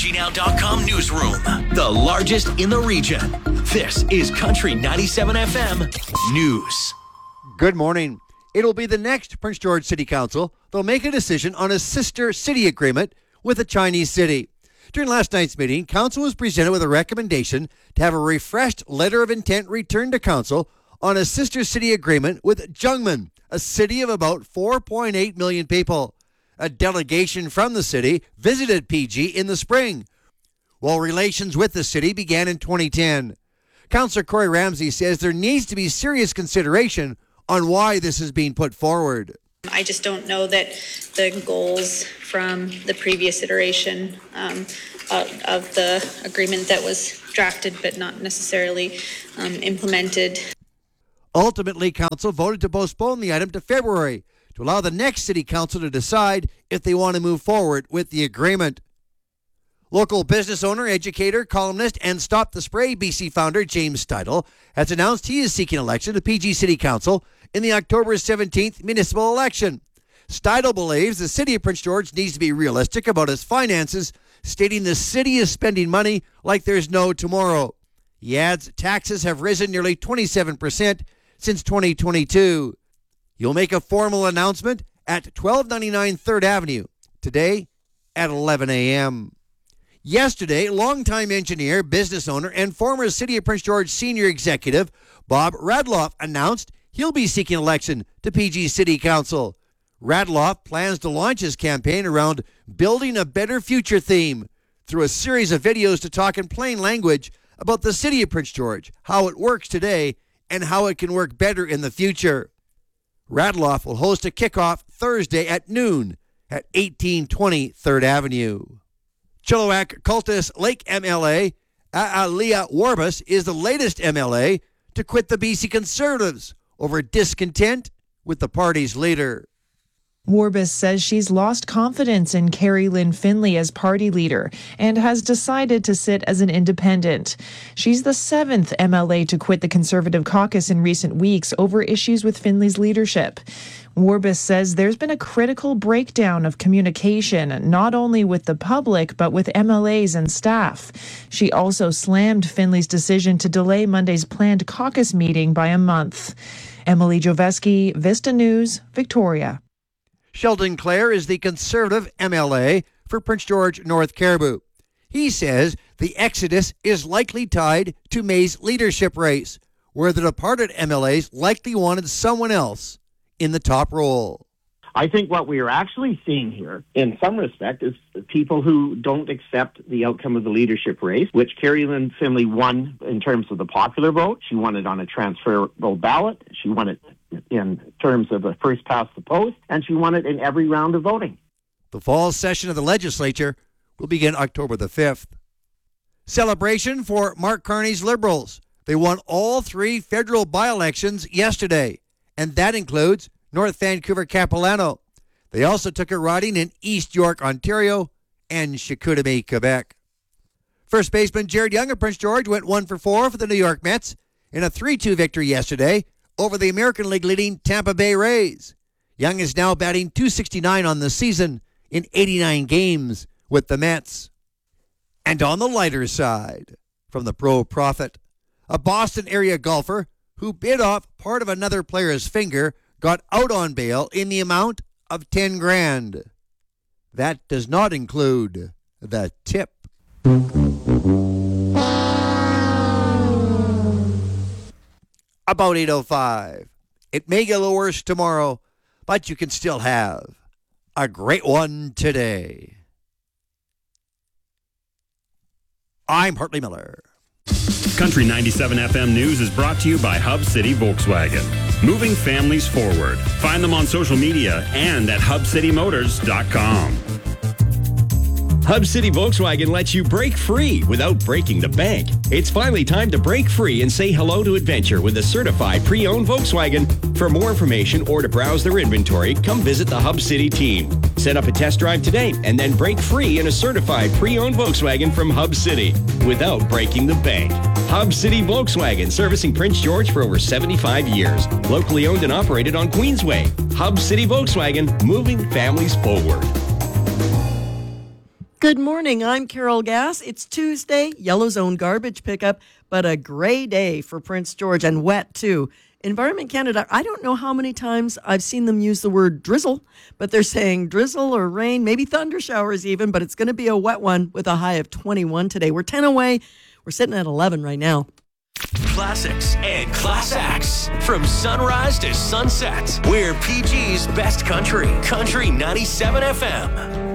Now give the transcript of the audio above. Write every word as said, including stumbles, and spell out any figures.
G Now dot com newsroom, the largest in the region. This is Country ninety-seven F M News. Good morning. It'll be the next Prince George City Council. They'll make a decision on a sister city agreement with a Chinese city. During last night's meeting, Council was presented with a recommendation to have a refreshed letter of intent returned to Council on a sister city agreement with Zhengmen, a city of about four point eight million people. A delegation from the city visited P G in the spring, while relations with the city began in twenty ten. Councillor Corey Ramsey says there needs to be serious consideration on why this is being put forward. I just don't know that the goals from the previous iteration um, of, of the agreement that was drafted but not necessarily um, implemented. Ultimately, Council voted to postpone the item to February to allow the next City Council to decide if they want to move forward with the agreement. Local business owner, educator, columnist, and Stop the Spray B C founder James Steidel has announced he is seeking election to P G City Council in the October seventeenth municipal election. Steidel believes the City of Prince George needs to be realistic about its finances, stating the city is spending money like there's no tomorrow. He adds taxes have risen nearly twenty-seven percent since twenty twenty-two. You'll make a formal announcement at twelve ninety-nine third Avenue today at eleven a.m. Yesterday, longtime engineer, business owner, and former City of Prince George senior executive Bob Radloff announced he'll be seeking election to P G City Council. Radloff plans to launch his campaign around building a better future theme through a series of videos to talk in plain language about the City of Prince George, how it works today, and how it can work better in the future. Radloff will host a kickoff Thursday at noon at eighteen twenty third Avenue. Chilliwack Cultus Lake M L A, Aaliyah Warbus, is the latest M L A to quit the B C Conservatives over discontent with the party's leader. Warbus says she's lost confidence in Carrie Lynn Finley as party leader and has decided to sit as an independent. She's the seventh M L A to quit the Conservative caucus in recent weeks over issues with Finley's leadership. Warbus says there's been a critical breakdown of communication, not only with the public, but with M L As and staff. She also slammed Finley's decision to delay Monday's planned caucus meeting by a month. Emily Joveski, Vista News, Victoria. Sheldon Clare is the Conservative M L A for Prince George North Caribou. He says the exodus is likely tied to May's leadership race, where the departed M L As likely wanted someone else in the top role. I think what we are actually seeing here, in some respect, is people who don't accept the outcome of the leadership race, which Carrie Lynn Finley won in terms of the popular vote. She won it on a transferable ballot. She won it in terms of a first past the post, and she won it in every round of voting. The fall session of the legislature will begin October the fifth. Celebration for Mark Carney's Liberals. They won all three federal by-elections yesterday, and that includes North Vancouver Capilano. They also took a riding in East York, Ontario, and Chicoutimi, Quebec. First baseman Jared Young of Prince George went one for four for the New York Mets in a three two victory yesterday over the American League leading Tampa Bay Rays. Young is now batting two sixty-nine on the season in eighty-nine games with the Mets. And on the lighter side, from the Pro Profit, a Boston area golfer who bit off part of another player's finger got out on bail in the amount of ten grand. That does not include the tip. About eight oh five. It may get a little worse tomorrow, but you can still have a great one today. I'm Hartley Miller. Country ninety-seven F M News is brought to you by Hub City Volkswagen. Moving families forward. Find them on social media and at hub city motors dot com. Hub City Volkswagen lets you break free without breaking the bank. It's finally time to break free and say hello to adventure with a certified pre-owned Volkswagen. For more information or to browse their inventory, come visit the Hub City team. Set up a test drive today and then break free in a certified pre-owned Volkswagen from Hub City without breaking the bank. Hub City Volkswagen, servicing Prince George for over seventy-five years. Locally owned and operated on Queensway. Hub City Volkswagen, moving families forward. Good morning, I'm Carol Gass. It's Tuesday, yellow zone garbage pickup, but a gray day for Prince George and wet too. Environment Canada, I don't know how many times I've seen them use the word drizzle, but they're saying drizzle or rain, maybe thunder showers even, but it's going to be a wet one with a high of twenty-one today. We're ten away. We're sitting at eleven right now. Classics and class acts. From sunrise to sunset, we're P G's best country. Country ninety-seven F M.